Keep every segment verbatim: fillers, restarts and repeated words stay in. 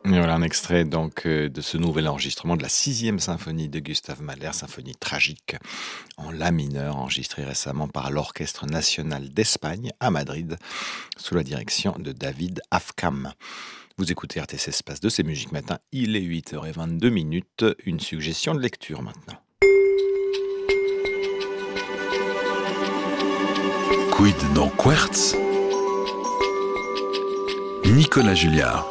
Et voilà un extrait donc euh, de ce nouvel enregistrement de la sixième symphonie de Gustav Mahler, symphonie tragique en la mineur, enregistrée récemment par l'Orchestre national d'Espagne à Madrid, sous la direction de David Afkam. Vous écoutez R T C Espace de C'est Musique Matin, il est huit heures vingt-deux minutes, une suggestion de lecture maintenant. Quid non Querz? Nicolas Julliard.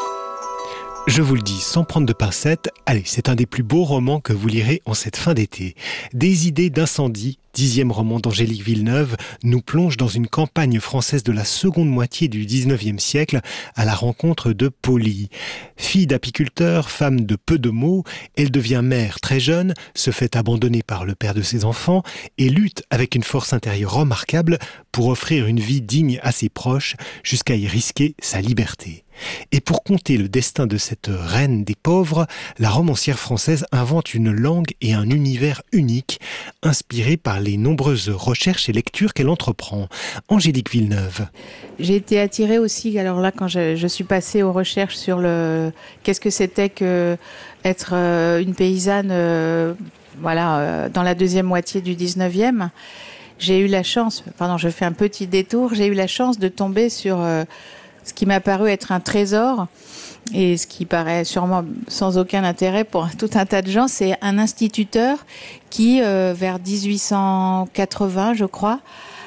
Je vous le dis sans prendre de pincettes, allez, c'est un des plus beaux romans que vous lirez en cette fin d'été. Des idées d'incendie, dixième roman d'Angélique Villeneuve, nous plonge dans une campagne française de la seconde moitié du dix-neuvième siècle à la rencontre de Polly. Fille d'apiculteur, femme de peu de mots, elle devient mère très jeune, se fait abandonner par le père de ses enfants et lutte avec une force intérieure remarquable pour offrir une vie digne à ses proches jusqu'à y risquer sa liberté. Et pour conter le destin de cette reine des pauvres, la romancière française invente une langue et un univers uniques, inspirés par les nombreuses recherches et lectures qu'elle entreprend. Angélique Villeneuve. J'ai été attirée aussi, alors là, quand je, je suis passée aux recherches sur le qu'est-ce que c'était que être euh, une paysanne, euh, voilà, euh, dans la deuxième moitié du dix-neuvième, j'ai eu la chance, pardon, je fais un petit détour, j'ai eu la chance de tomber sur euh, ce qui m'a paru être un trésor et ce qui paraît sûrement sans aucun intérêt pour tout un tas de gens, c'est un instituteur qui, euh, vers dix-huit cent quatre-vingts, je crois,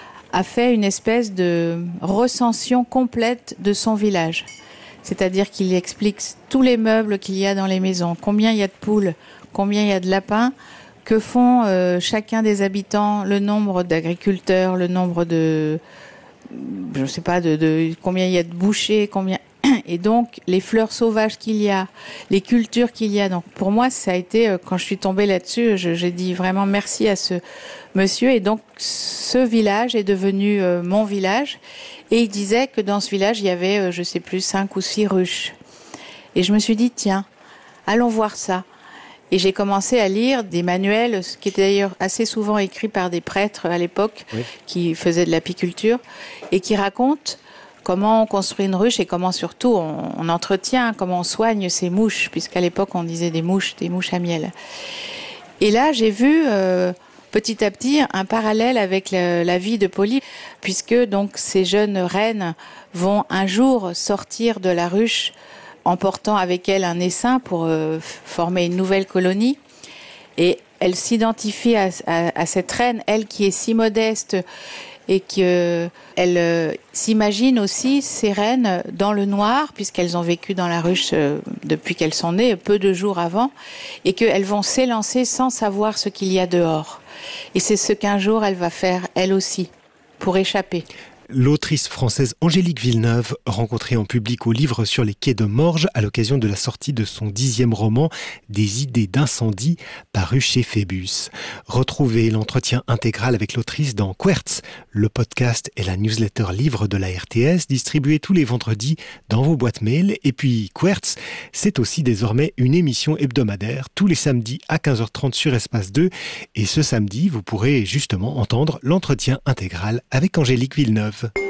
a fait une espèce de recension complète de son village. C'est-à-dire qu'il explique tous les meubles qu'il y a dans les maisons, combien il y a de poules, combien il y a de lapins, que font euh, chacun des habitants, le nombre d'agriculteurs, le nombre de... je ne sais pas de, de combien il y a de bouchers, combien et donc les fleurs sauvages qu'il y a, les cultures qu'il y a. Donc pour moi, ça a été quand je suis tombée là-dessus, je, j'ai dit vraiment merci à ce monsieur. Et donc ce village est devenu euh, mon village. Et il disait que dans ce village, il y avait, euh, je sais plus, cinq ou six ruches. Et je me suis dit tiens, allons voir ça. Et j'ai commencé à lire des manuels, ce qui était d'ailleurs assez souvent écrit par des prêtres à l'époque, oui, qui faisaient de l'apiculture, et qui racontent comment on construit une ruche et comment surtout on, on entretient, comment on soigne ces mouches, puisqu'à l'époque on disait des mouches, des mouches à miel. Et là j'ai vu euh, petit à petit un parallèle avec le, la vie de Polly, puisque donc ces jeunes reines vont un jour sortir de la ruche emportant avec elle un essaim pour euh, former une nouvelle colonie. Et elle s'identifie à, à, à cette reine, elle qui est si modeste et qu'elle euh, s'imagine aussi ces reines dans le noir, puisqu'elles ont vécu dans la ruche euh, depuis qu'elles sont nées, peu de jours avant, et qu'elles vont s'élancer sans savoir ce qu'il y a dehors. Et c'est ce qu'un jour elle va faire, elle aussi, pour échapper. L'autrice française Angélique Villeneuve, rencontrée en public au Livre sur les quais de Morges à l'occasion de la sortie de son dixième roman « Des idées d'incendie » paru chez Phébus. Retrouvez l'entretien intégral avec l'autrice dans Querz, le podcast et la newsletter livre de la R T S, distribuée tous les vendredis dans vos boîtes mail. Et puis Querz, c'est aussi désormais une émission hebdomadaire tous les samedis à quinze heures trente sur Espace deux. Et ce samedi, vous pourrez justement entendre l'entretien intégral avec Angélique Villeneuve.